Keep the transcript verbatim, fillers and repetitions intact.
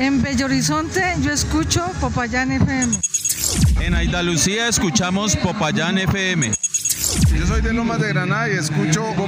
En Bello Horizonte yo escucho Popayán F M. En Andalucía escuchamos Popayán F M. Yo soy de Lomas de Granada y escucho